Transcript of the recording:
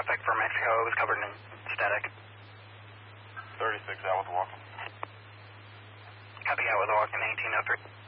traffic for Mexico. It was covered in static. 36 out with walking. Copy out with walking 1803.